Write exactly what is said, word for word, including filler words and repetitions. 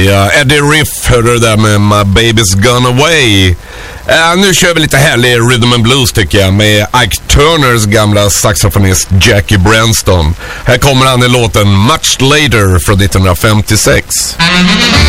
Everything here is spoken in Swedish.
säga. Eddie Riff hörde det där med My Baby's Gone Away. Uh, nu kör vi lite härlig rhythm and blues tycker jag, med Ike Turners gamla saxofonist Jackie Branston. Här kommer han i låten Much Later från nittonhundrafemtiosex.